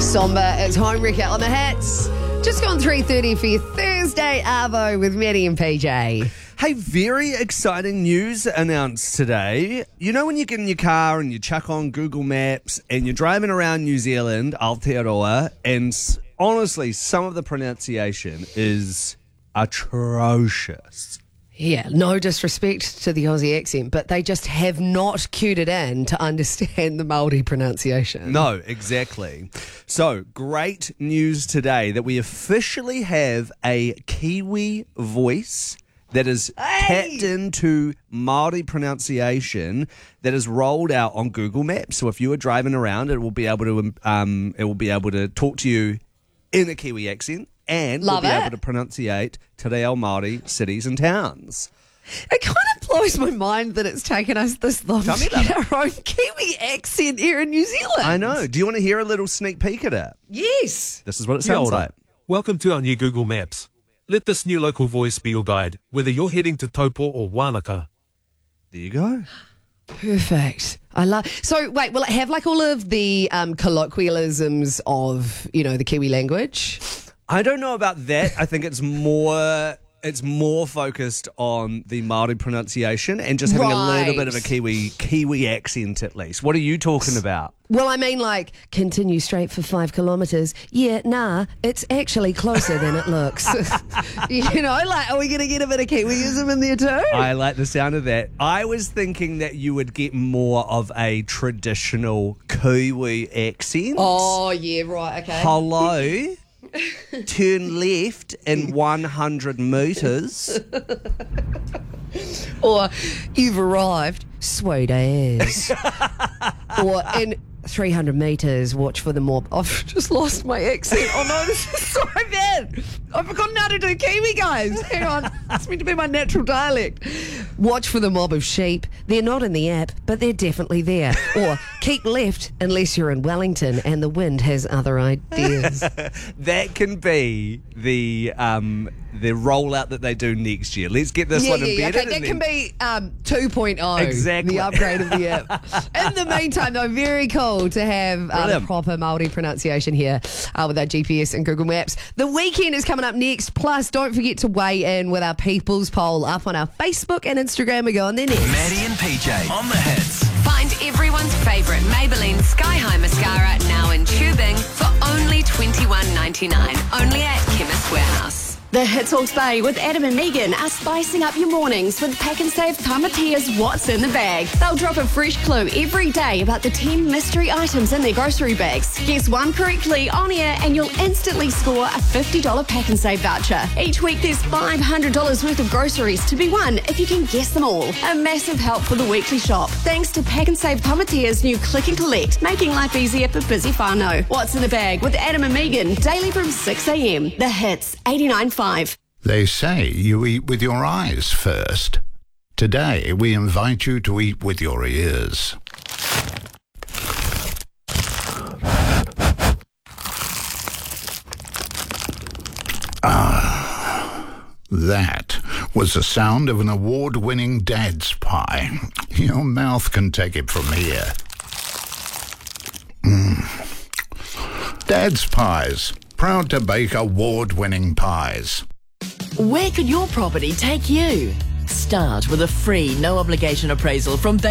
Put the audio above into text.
Somber, it's Home Wrecker on the hits. Just gone 3:30 for your Thursday Arvo with Maddie and PJ. Hey, very exciting news announced today. You know when you get in your car and you chuck on Google Maps and you're driving around New Zealand, Aotearoa, and honestly, some of the pronunciation is atrocious. Yeah, no disrespect to the Aussie accent, but they just have not cued it in to understand the Māori pronunciation. No, exactly. So, great news today that we officially have a Kiwi voice that is tapped into Māori pronunciation that is rolled out on Google Maps. So if you are driving around, it will be able to talk to you in a Kiwi accent and will be able to pronunciate Te Reo Māori cities and towns. It kind of blows my mind that it's taken us this long to get our own Kiwi accent here in New Zealand. I know. Do you want to hear a little sneak peek at it? Yes. This is what it sounds like. Welcome to our new Google Maps. Let this new local voice be your guide, whether you're heading to Taupo or Wanaka. There you go. Perfect. I love. So wait, will it have like all of the colloquialisms of the Kiwi language? I don't know about that. I think it's more focused on the Māori pronunciation and just having a little bit of a Kiwi accent at least. What are you talking about? Well, I mean, like, continue straight for 5 kilometres. Yeah, nah, it's actually closer than it looks. Are we going to get a bit of Kiwiism in there too? I like the sound of that. I was thinking that you would get more of a traditional Kiwi accent. Oh, yeah, right, okay. Hello. Turn left in 100 metres. Or you've arrived, sweet as. Or in 300 metres, watch for the mob. I've just lost my accent. Oh no, this is so bad. I've forgotten how to do Kiwi, guys. Hang on. It's meant to be my natural dialect. Watch for the mob of sheep. They're not in the app, but they're definitely there. Or keep left unless you're in Wellington and the wind has other ideas. That can be the rollout that they do next year. Let's get this one embedded. Okay, that can be 2.0. Exactly. The upgrade of the app. In the meantime, though, very cool to have proper Māori pronunciation here with our GPS and Google Maps. The weekend is coming up next. Plus, don't forget to weigh in with our People's Poll up on our Facebook and Instagram. We're going there next. Maddie and PJ on the hits. Find everyone's favourite Maybelline Sky High Mascara now in tubing for only $21.99. Only at Chemist Warehouse. The Hits Bay with Adam and Megan are spicing up your mornings with Pack and Save Tamatia's What's in the Bag. They'll drop a fresh clue every day about the 10 mystery items in their grocery bags. Guess one correctly on air and you'll instantly score a $50 Pack and Save voucher. Each week there's $500 worth of groceries to be won if you can guess them all. A massive help for the weekly shop. Thanks to Pack and Save Tamatia's new Click and Collect, making life easier for busy whānau. What's in the Bag with Adam and Megan, daily from 6 a.m. The Hits 89.5. They say you eat with your eyes first. Today, we invite you to eat with your ears. That was the sound of an award-winning Dad's pie. Your mouth can take it from here. Dad's Pies. Proud to bake award-winning pies. Where could your property take you? Start with a free, no-obligation appraisal from